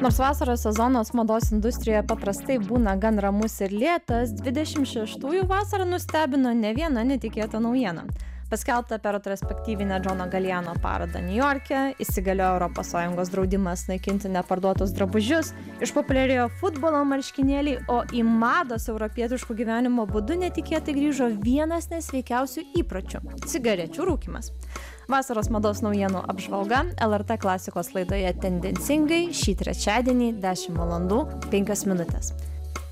Nors vasaros sezonas mados industrijoje paprastai būna gan ramus ir lėtas, 26-ųjų vasarą nustebino ne viena netikėta naujiena. Paskelbta per retrospektyvinę Džono Galijano parodą Niujorke, įsigaliojo ES draudimas naikinti neparduotus drabužius, išpopuliarėjo futbolo marškinėliai, o į mados europietiškų gyvenimo būdų netikėtai grįžo vienas nesveikiausių įpročių – cigarečių rūkymas. Vasaros mados naujienų apžvalga LRT klasikos laidoje Tendencingai šį trečiadienį 10 val. 5 min.